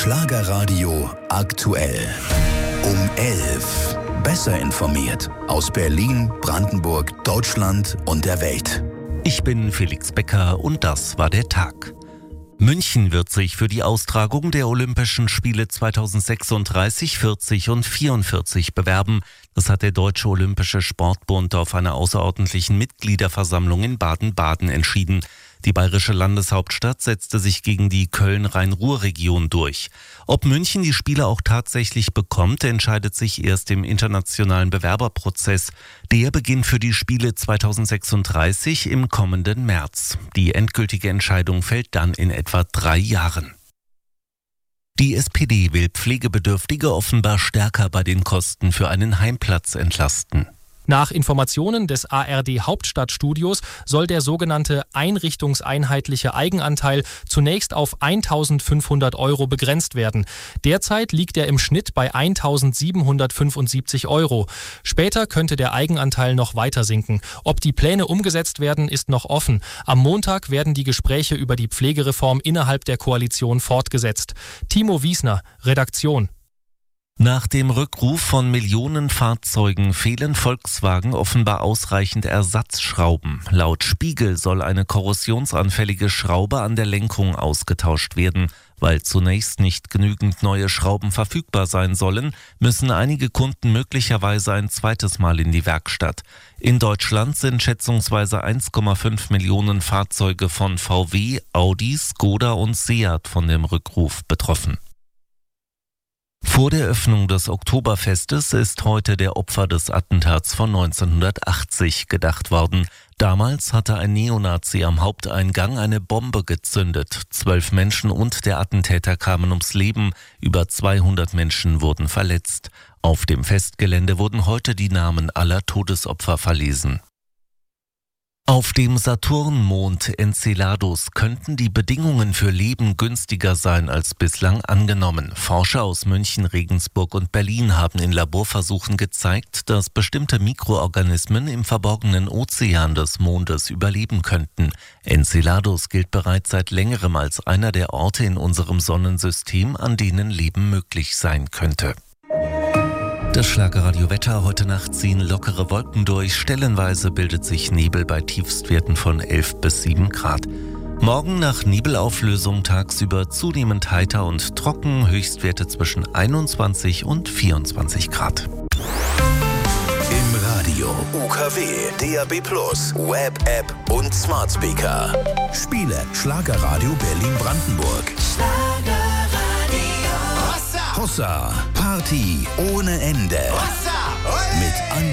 Schlagerradio aktuell. Um 11. Besser informiert aus Berlin, Brandenburg, Deutschland und der Welt. Ich bin Felix Becker und das war der Tag. München wird sich für die Austragung der Olympischen Spiele 2036, 40 und 44 bewerben. Das hat der Deutsche Olympische Sportbund auf einer außerordentlichen Mitgliederversammlung in Baden-Baden entschieden. Die bayerische Landeshauptstadt setzte sich gegen die Köln-Rhein-Ruhr-Region durch. Ob München die Spiele auch tatsächlich bekommt, entscheidet sich erst im internationalen Bewerberprozess. Der beginnt für die Spiele 2036 im kommenden März. Die endgültige Entscheidung fällt dann in etwa 3 Jahren. Die SPD will Pflegebedürftige offenbar stärker bei den Kosten für einen Heimplatz entlasten. Nach Informationen des ARD-Hauptstadtstudios soll der sogenannte einrichtungseinheitliche Eigenanteil zunächst auf 1.500 € begrenzt werden. Derzeit liegt er im Schnitt bei 1.775 €. Später könnte der Eigenanteil noch weiter sinken. Ob die Pläne umgesetzt werden, ist noch offen. Am Montag werden die Gespräche über die Pflegereform innerhalb der Koalition fortgesetzt. Timo Wiesner, Redaktion. Nach dem Rückruf von Millionen Fahrzeugen fehlen Volkswagen offenbar ausreichend Ersatzschrauben. Laut Spiegel soll eine korrosionsanfällige Schraube an der Lenkung ausgetauscht werden. Weil zunächst nicht genügend neue Schrauben verfügbar sein sollen, müssen einige Kunden möglicherweise ein zweites Mal in die Werkstatt. In Deutschland sind schätzungsweise 1,5 Millionen Fahrzeuge von VW, Audi, Skoda und Seat von dem Rückruf betroffen. Vor der Öffnung des Oktoberfestes ist heute der Opfer des Attentats von 1980 gedacht worden. Damals hatte ein Neonazi am Haupteingang eine Bombe gezündet. 12 Menschen und der Attentäter kamen ums Leben. Über 200 Menschen wurden verletzt. Auf dem Festgelände wurden heute die Namen aller Todesopfer verlesen. Auf dem Saturnmond Enceladus könnten die Bedingungen für Leben günstiger sein als bislang angenommen. Forscher aus München, Regensburg und Berlin haben in Laborversuchen gezeigt, dass bestimmte Mikroorganismen im verborgenen Ozean des Mondes überleben könnten. Enceladus gilt bereits seit längerem als einer der Orte in unserem Sonnensystem, an denen Leben möglich sein könnte. Das Schlagerradio-Wetter: Heute Nacht ziehen lockere Wolken durch. Stellenweise bildet sich Nebel bei Tiefstwerten von 11 bis 7 Grad. Morgen nach Nebelauflösung tagsüber zunehmend heiter und trocken. Höchstwerte zwischen 21 und 24 Grad. Im Radio UKW, DAB+, Web-App und Smart Speaker. Spiele Schlagerradio Berlin-Brandenburg. Hossa, Party ohne Ende. Mit